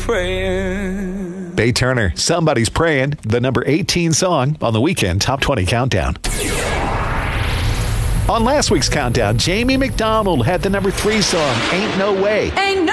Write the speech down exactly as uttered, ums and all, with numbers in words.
praying. Bay Turner, Somebody's Praying, the number eighteen song on the Weekend Top twenty Countdown. On last week's countdown, Jamie McDonald had the number three song, Ain't No Way. Ain't no